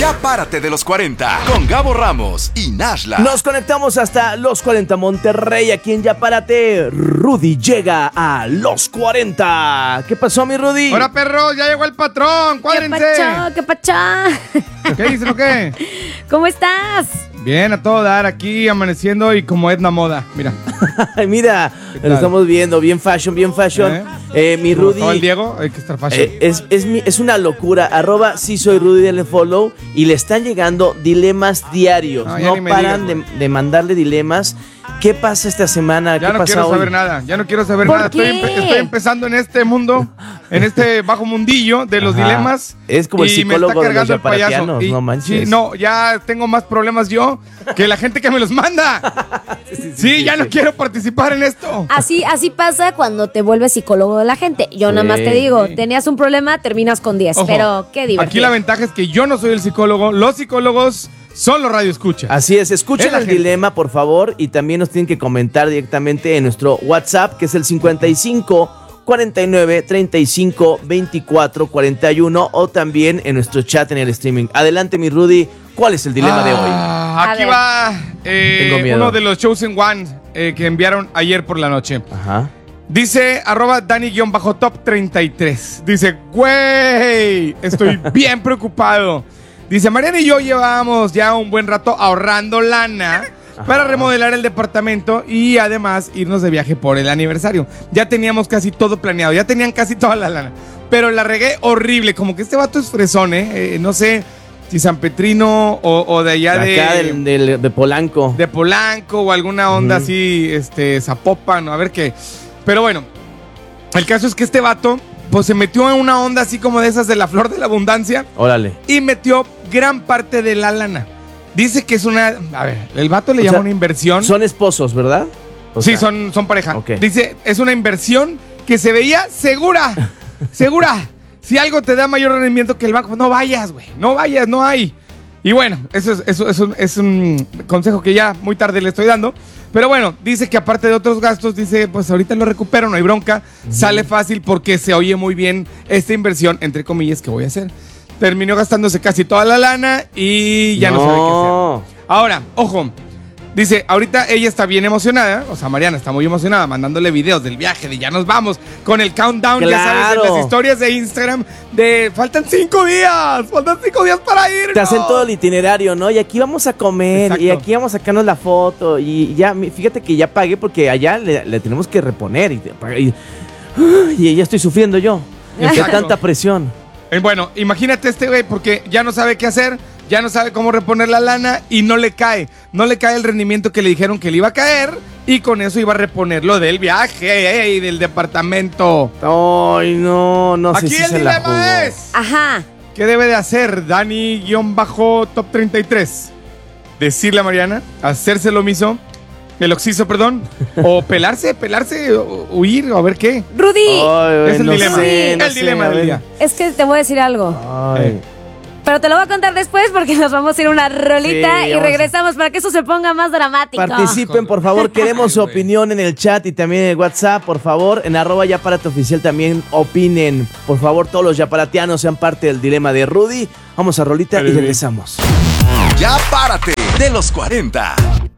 Ya párate de los 40 con Gabo Ramos y Nashla. Nos conectamos hasta los 40 Monterrey. Aquí en Ya párate, Rudy llega a los 40. ¿Qué pasó, mi Rudy? Hola, perros, ya llegó el patrón. Cuádrense. ¿Qué pachá? ¿Qué dicen o qué? ¿Cómo estás? Bien, a todo dar, aquí amaneciendo y como Edna Moda, mira. Mira, lo estamos viendo, bien fashion. Mi Rudy. ¿Cómo el Diego? Hay que estar fashion. Es una locura. @ sí soy Rudy, denle follow. Y le están llegando dilemas diarios. Ya ni me paran digas, de mandarle dilemas. ¿Qué pasa esta semana? Ya ¿Qué no pasa quiero hoy? saber nada, ya no quiero saber ¿Por nada. qué? Estoy empezando en este mundo, en este bajo mundillo de los Ajá. dilemas. Es como el y me psicólogo está cargando de los el payaso. yaparatianos, Y, no manches. sí, no, ya tengo más problemas yo que la gente que me los manda. Sí, ya no quiero participar en esto. Así pasa cuando te vuelves psicólogo de la gente. Yo nada más te digo, tenías un problema, terminas con 10. Ojo, Pero qué divertido. aquí la ventaja es que yo no soy el psicólogo, los psicólogos son los radioescuchas. Así es, escuchen Es la el gente. dilema, por favor, y también nos tienen que comentar directamente en nuestro WhatsApp, que es el 55 49 35 24 41, o también en nuestro chat en el streaming. Adelante, mi Rudy, ¿cuál es el dilema de hoy? Aquí A ver. va Tengo miedo. uno de los Chosen One que enviaron ayer por la noche. Ajá. Dice @Dani_top33. Dice, güey, estoy bien preocupado. Dice, Mariana y yo llevábamos ya un buen rato ahorrando lana para remodelar el departamento y además irnos de viaje por el aniversario. Ya teníamos casi todo planeado, ya tenían casi toda la lana. Pero la regué horrible, como que este vato es fresón, no sé si San Petrino o de allá Acá de Polanco. de Polanco o alguna onda así, Zapopan, a ver qué. Pero bueno, el caso es que este vato, pues se metió en una onda así como de esas de la flor de la abundancia Órale. y metió gran parte de la lana. Dice que es una... A ver, el vato le O llama sea, una inversión. Son esposos, ¿verdad? O Sí, sea, son pareja. Ok. Dice, es una inversión que se veía segura. Segura. Si algo te da mayor rendimiento que el banco, no vayas, güey. No vayas, no hay. Y bueno, eso es un consejo que ya muy tarde le estoy dando. Pero bueno, dice que aparte de otros gastos, dice, pues ahorita lo recupero, no hay bronca. Sale fácil porque se oye muy bien esta inversión, entre comillas, que voy a hacer. Terminó gastándose casi toda la lana y ya no sabe qué hacer. Ahora, ojo. Dice, ahorita ella está bien emocionada, o sea, Mariana está muy emocionada, mandándole videos del viaje, de ya nos vamos, con el countdown, ya sabes, en ¡Claro! las historias de Instagram, de faltan 5 días para ir. Te hacen todo el itinerario, ¿no? Y aquí vamos a comer, Exacto. y aquí vamos a sacarnos la foto, y ya, fíjate que ya pagué porque allá le tenemos que reponer, y ya estoy sufriendo yo, entre Exacto. tanta presión. Bueno, imagínate este güey, porque ya no sabe qué hacer, ya no sabe cómo reponer la lana y no le cae el rendimiento que le dijeron que le iba a caer y con eso iba a reponer lo del viaje y del departamento. Ay, no sé Aquí si el se la jugó. dilema es... Ajá. ¿Qué debe de hacer Dani_top33? Decirle a Mariana, hacerse lo mismo, el oxiso, perdón, o pelarse, o huir, o a ver qué. Rudy, Ay, Es el no dilema, sé, no el sé, dilema a del ver. día. es que te voy a decir algo. Ay. Pero te lo voy a contar después porque nos vamos a ir a una rolita Sí, y vamos a- regresamos para que eso se ponga más dramático. Participen, por favor, queremos su opinión en el chat y también en el WhatsApp, por favor, en @yaparatooficial también opinen. Por favor, todos los yaparatianos sean parte del dilema de Rudy. Vamos a rolita y regresamos. Ya párate de los 40.